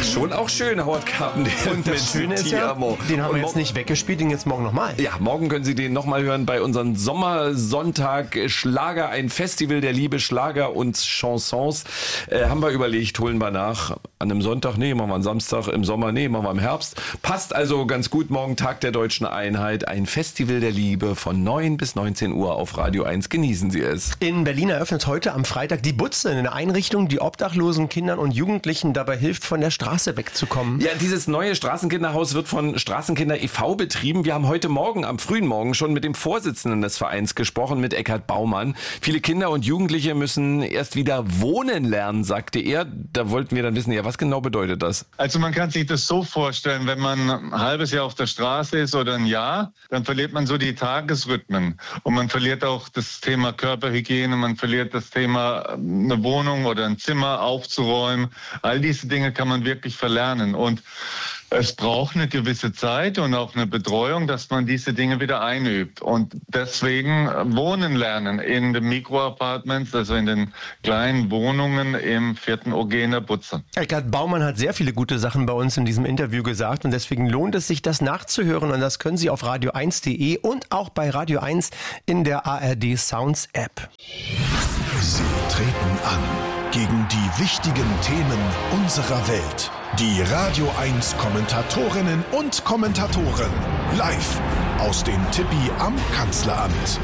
schon auch schön, Howard Carpendale. Und das Schöne ist ja, den haben wir jetzt nicht weggespielt, den jetzt morgen nochmal. Ja, morgen können Sie den nochmal hören bei unserem Sommersonntag Schlager, ein Festival der Liebe, Schlager und Chansons. Haben wir überlegt, holen wir nach. An einem Sonntag, nee, machen wir am Samstag, im Sommer, nee, machen wir im Herbst. Passt also ganz gut, morgen Tag der Deutschen Einheit, ein Festival der Liebe von 9 bis 19 Uhr auf Radio 1. Genießen Sie es. In Berlin eröffnet heute am Freitag die Butze, eine Einrichtung, die obdachlosen Kindern und Jugendlichen dabei hilft, von der Straße wegzukommen. Ja, dieses neue Straßenkinderhaus wird von Straßenkinder e.V. betrieben. Wir haben heute Morgen, am frühen Morgen, schon mit dem Vorsitzenden des Vereins gesprochen, mit Eckhard Baumann. Viele Kinder und Jugendliche müssen erst wieder wohnen lernen, sagte er. Da wollten wir dann wissen, ja, was genau bedeutet das? Also man kann sich das so vorstellen, wenn man ein halbes Jahr auf der Straße ist oder ein Jahr, dann verliert man so die Tagesrhythmen. Und man verliert auch das Thema Körperhygiene, man verliert das Thema, eine Wohnung oder ein Zimmer aufzuräumen. All diese Dinge kann man wirklich verlernen. Und es braucht eine gewisse Zeit und auch eine Betreuung, dass man diese Dinge wieder einübt. Und deswegen wohnen lernen in den Mikroapartments, also in den kleinen Wohnungen im 4. OG in der Butze. Eckhard Baumann hat sehr viele gute Sachen bei uns in diesem Interview gesagt und deswegen lohnt es sich, das nachzuhören. Und das können Sie auf radio1.de und auch bei Radio 1 in der ARD Sounds App. Sie treten an gegen die wichtigen Themen unserer Welt. Die Radio 1 Kommentatorinnen und Kommentatoren live aus dem Tippi am Kanzleramt.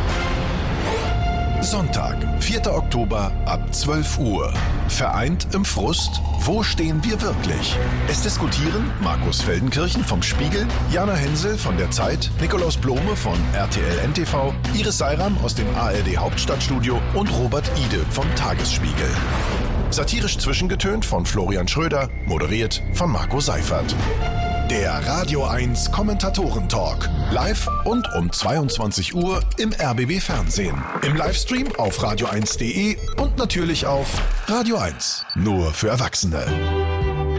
Sonntag, 4. Oktober ab 12 Uhr. Vereint im Frust, wo stehen wir wirklich? Es diskutieren Markus Feldenkirchen vom Spiegel, Jana Hensel von der Zeit, Nikolaus Blome von RTL NTV, Iris Seiram aus dem ARD Hauptstadtstudio und Robert Ide vom Tagesspiegel. Satirisch zwischengetönt von Florian Schröder, moderiert von Marco Seifert. Der Radio 1 Kommentatoren-Talk. Live und um 22 Uhr im RBB Fernsehen. Im Livestream auf radio1.de und natürlich auf Radio 1. Nur für Erwachsene.